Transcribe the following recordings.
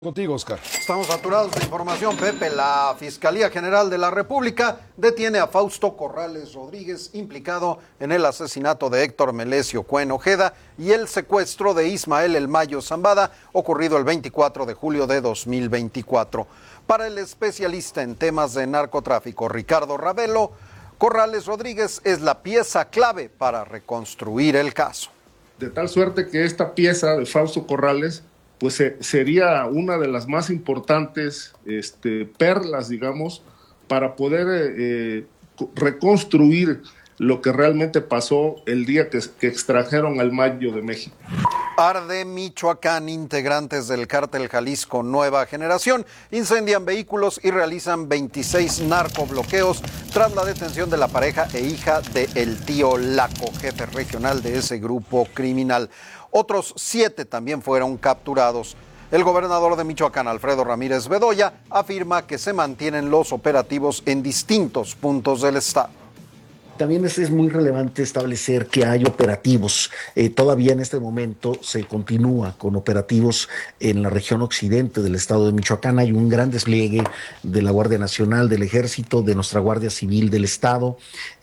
Contigo, Oscar. Estamos saturados de información, Pepe. La Fiscalía General de la República detiene a Fausto Corrales Rodríguez, implicado en el asesinato de Héctor Melesio Cuen Ojeda y el secuestro de Ismael El Mayo Zambada, ocurrido el 24 de julio de 2024. Para el especialista en temas de narcotráfico, Ricardo Ravelo, Corrales Rodríguez es la pieza clave para reconstruir el caso. De tal suerte que esta pieza de Fausto Corrales pues sería una de las más importantes perlas, digamos, para poder reconstruir lo que realmente pasó el día que extrajeron al Mayo de México. Arde Michoacán. Integrantes del cártel Jalisco Nueva Generación incendian vehículos y realizan 26 narcobloqueos tras la detención de la pareja e hija de El Tío Laco, jefe regional de ese grupo criminal. Otros 7 también fueron capturados. El gobernador de Michoacán, Alfredo Ramírez Bedoya, afirma que se mantienen los operativos en distintos puntos del estado. También es muy relevante establecer que hay operativos. Todavía en este momento se continúa con operativos en la región occidente del estado de Michoacán. Hay un gran despliegue de la Guardia Nacional, del Ejército, de nuestra Guardia Civil del estado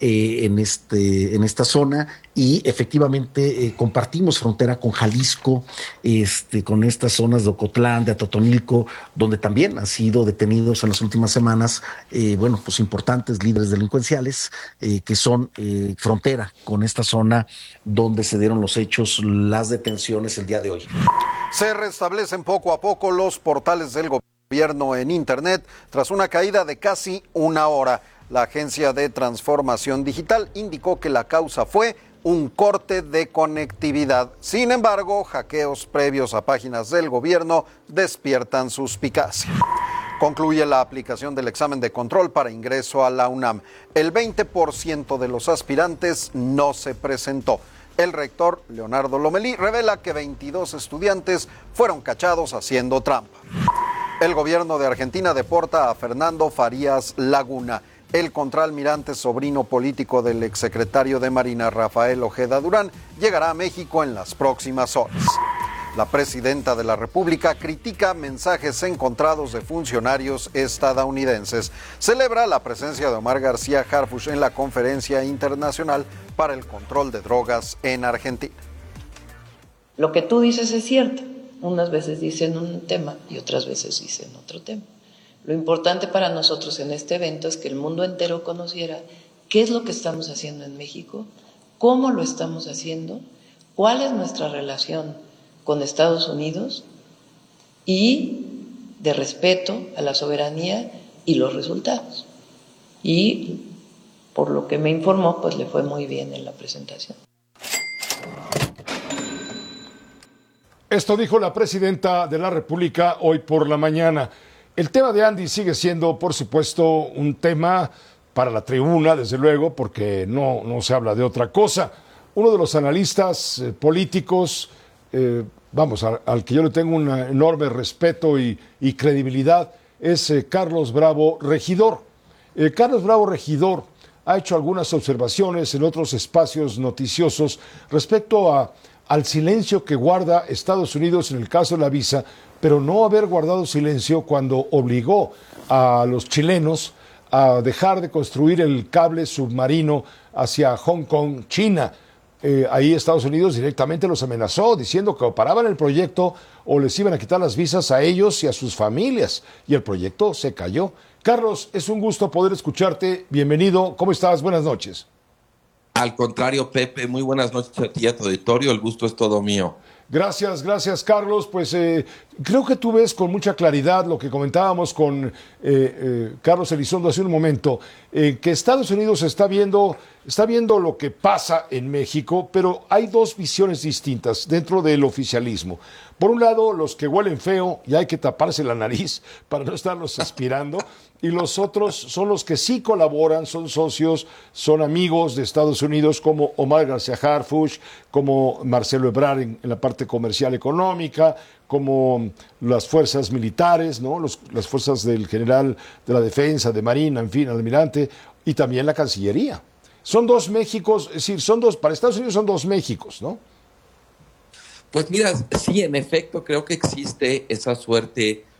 en esta zona. Y efectivamente compartimos frontera con Jalisco, con estas zonas de Ocotlán, de Atotonilco, donde también han sido detenidos en las últimas semanas, pues importantes líderes delincuenciales que son frontera con esta zona donde se dieron los hechos, las detenciones el día de hoy. Se restablecen poco a poco los portales del gobierno en Internet tras una caída de casi una hora. La Agencia de Transformación Digital indicó que la causa fue un corte de conectividad. Sin embargo, hackeos previos a páginas del gobierno despiertan suspicacia. Concluye la aplicación del examen de control para ingreso a la UNAM. El 20% de los aspirantes no se presentó. El rector, Leonardo Lomelí, revela que 22 estudiantes fueron cachados haciendo trampa. El gobierno de Argentina deporta a Fernando Farías Laguna. El contraalmirante sobrino político del exsecretario de Marina, Rafael Ojeda Durán, llegará a México en las próximas horas. La presidenta de la República critica mensajes encontrados de funcionarios estadounidenses. Celebra la presencia de Omar García Harfuch en la Conferencia Internacional para el Control de Drogas en Argentina. Lo que tú dices es cierto. Unas veces dicen un tema y otras veces dicen otro tema. Lo importante para nosotros en este evento es que el mundo entero conociera qué es lo que estamos haciendo en México, cómo lo estamos haciendo, cuál es nuestra relación con Estados Unidos y de respeto a la soberanía y los resultados. Y por lo que me informó, pues le fue muy bien en la presentación. Esto dijo la presidenta de la República hoy por la mañana. El tema de Andy sigue siendo, por supuesto, un tema para la tribuna, desde luego, porque no se habla de otra cosa. Uno de los analistas políticos, al que yo le tengo un enorme respeto y credibilidad, es Carlos Bravo Regidor. Carlos Bravo Regidor ha hecho algunas observaciones en otros espacios noticiosos respecto al silencio que guarda Estados Unidos en el caso de la visa, pero no haber guardado silencio cuando obligó a los chilenos a dejar de construir el cable submarino hacia Hong Kong, China. Ahí Estados Unidos directamente los amenazó, diciendo que o paraban el proyecto o les iban a quitar las visas a ellos y a sus familias. Y el proyecto se cayó. Carlos, es un gusto poder escucharte. Bienvenido. ¿Cómo estás? Buenas noches. Al contrario, Pepe, muy buenas noches a ti y a tu auditorio. El gusto es todo mío. Gracias, Carlos. Pues creo que tú ves con mucha claridad lo que comentábamos con Carlos Elizondo hace un momento, que Estados Unidos está viendo lo que pasa en México, pero hay dos visiones distintas dentro del oficialismo. Por un lado, los que huelen feo y hay que taparse la nariz para no estarlos aspirando, y los otros son los que sí colaboran, son socios, son amigos de Estados Unidos, como Omar García Harfuch, como Marcelo Ebrard en la parte comercial económica, como las fuerzas militares, ¿no? Las fuerzas del general de la defensa, de Marina, en fin, almirante, y también la Cancillería. Son dos Méxicos, es decir, para Estados Unidos son dos Méxicos, ¿no? Pues mira, sí, en efecto, creo que existe esa suerte